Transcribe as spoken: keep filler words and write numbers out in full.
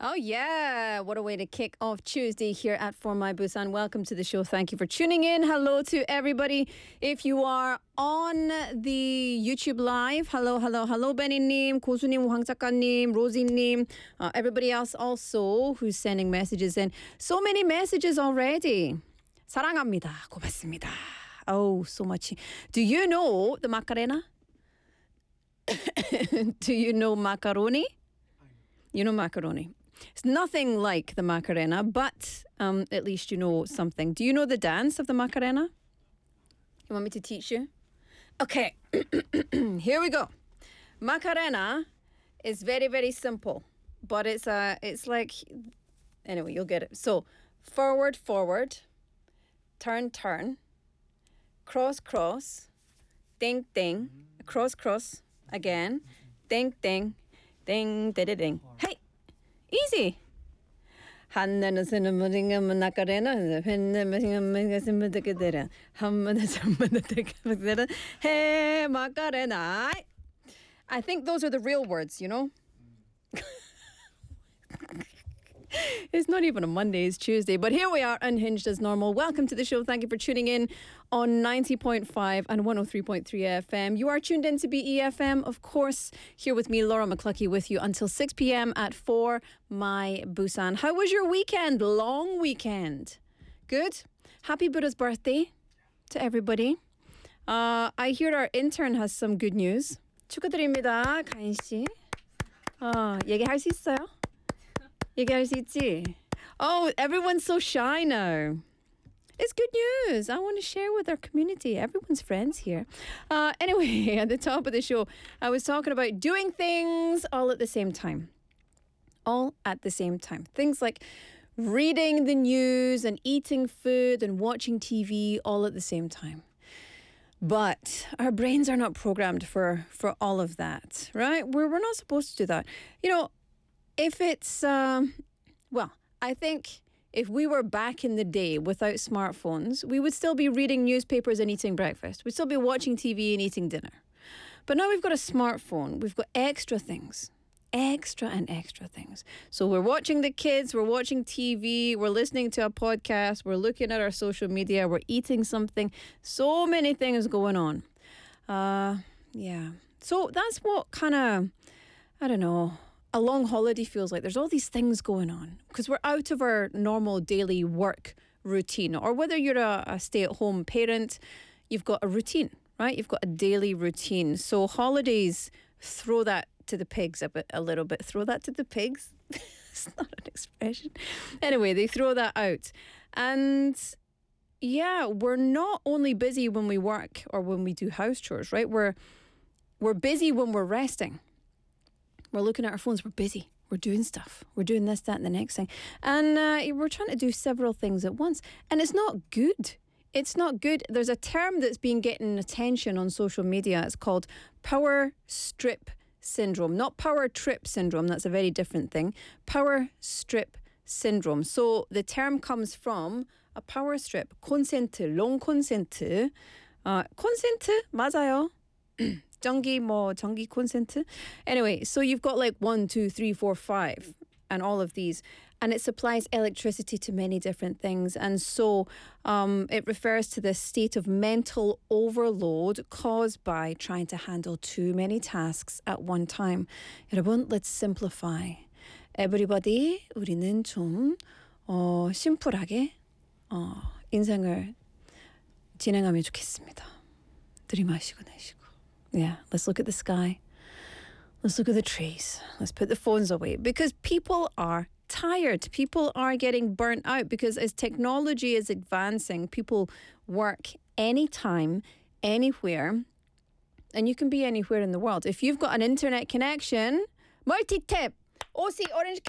Oh, yeah. What a way to kick off Tuesday here at For My Busan. Welcome to the show. Thank you for tuning in. Hello to everybody. If you are on the YouTube Live, hello, hello, hello, Benny-님, 고수님, 황 작가님, Rosie-님, uh, everybody else also who's sending messages in. So many messages already. 사랑합니다. 고맙습니다. Oh, so much. Do you know the Macarena? Do you know macaroni? You know macaroni. It's nothing like the Macarena, but um, at least you know something. Do you know the dance of the Macarena? You want me to teach you? Okay, here we go. Macarena is very, very simple, but it's uh, it's like, anyway, you'll get it. So, forward, forward, turn, turn, cross, cross, ding, ding, cross, cross, again, ding, ding, ding, ding, ding. Hey! Easy. 한나는 쓰는 무딩은 나카레나 펜네면 생각만 쓰면 되게되라 한번에 잠만 되게되라 해 마카레나. I think those are the real words, you know. It's not even a Monday, it's Tuesday. But here we are, unhinged as normal. Welcome to the show. Thank you for tuning in on ninety point five and one oh three point three F M. You are tuned in to B E F M, of course. Here with me, Laura McCluckey, with you until six p.m. at For My Busan. How was your weekend? Long weekend. Good? Happy Buddha's birthday to everybody. Uh, I hear our intern has some good news. 축하드립니다, 가인 씨. 어, 얘기할 수 있어요? 얘기할 수 있지? Oh, everyone's so shy now. It's good news. I want to share with our community. Everyone's friends here. Uh, anyway, at the top of the show, I was talking about doing things all at the same time. All at the same time. Things like reading the news and eating food and watching T V all at the same time. But our brains are not programmed for, for all of that, right? We're, we're not supposed to do that. You know, If it's, um, well, I think if we were back in the day without smartphones, we would still be reading newspapers and eating breakfast. We'd still be watching T V and eating dinner. But now we've got a smartphone. We've got extra things. Extra and extra things. So we're watching the kids, we're watching T V, we're listening to a podcast, we're looking at our social media, we're eating something. So many things going on. Uh, yeah. So that's what kind of, I don't know, a long holiday feels like. There's all these things going on because we're out of our normal daily work routine. Or whether you're a, a stay-at-home parent, you've got a routine, right? You've got a daily routine. So holidays throw that to the pigs a bit, a little bit. Throw that to the pigs? It's not an expression. Anyway, they throw that out. And yeah, we're not only busy when we work or when we do house chores, right? We're we're busy when we're resting. We're looking at our phones. We're busy. We're doing stuff. We're doing this, that, and the next thing. And uh, we're trying to do several things at once. And it's not good. It's not good. There's a term that's been getting attention on social media. It's called power strip syndrome. Not power trip syndrome. That's a very different thing. Power strip syndrome. So the term comes from a power strip. 콘센트, 롱 콘센트. Uh, 콘센트 맞아요. 전기 뭐 전기 콘센트. Anyway, so you've got like one, two, three, four, five, and all of these, and it supplies electricity to many different things, and so um, it refers to this state of mental overload caused by trying to handle too many tasks at one time. 여러분, let's simplify. Everybody, 우리는 좀 어, 심플하게 어, 인생을 진행하면 좋겠습니다. 들이마시고 내쉬고. Yeah, let's look at the sky. Let's look at the trees. Let's put the phones away. Because people are tired. People are getting burnt out because as technology is advancing, people work anytime, anywhere, and you can be anywhere in the world. If you've got an internet connection, multi-tip, O C Orange